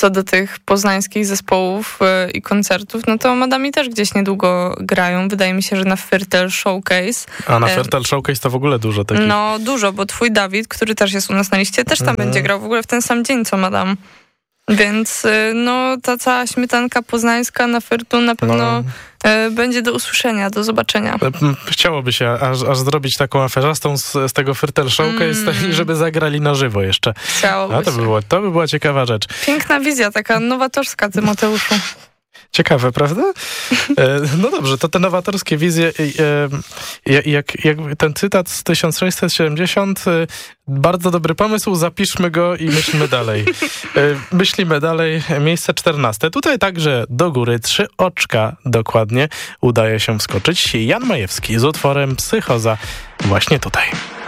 co do tych poznańskich zespołów i koncertów, no to Madami też gdzieś niedługo grają. Wydaje mi się, że na Firtel Showcase. A na Firtel Showcase to w ogóle dużo takich. No dużo, bo twój Dawid, który też jest u nas na liście, też tam będzie grał w ogóle w ten sam dzień, co Madame. Więc no ta cała śmietanka poznańska na Firtu na pewno będzie do usłyszenia, do zobaczenia. Chciałoby się aż zrobić taką aferzastą z tego Firtel Showcase i żeby zagrali na żywo jeszcze. Chciałoby to by była ciekawa rzecz. Piękna wizja, taka nowatorska, Tymoteuszu. Ciekawe, prawda? No dobrze, to te nowatorskie wizje, jak ten cytat z 1670, bardzo dobry pomysł, zapiszmy go i myślmy dalej. Myślimy dalej, miejsce 14. Tutaj także do góry, 3 oczka dokładnie, udaje się wskoczyć. Jan Majewski z utworem Psychoza właśnie tutaj.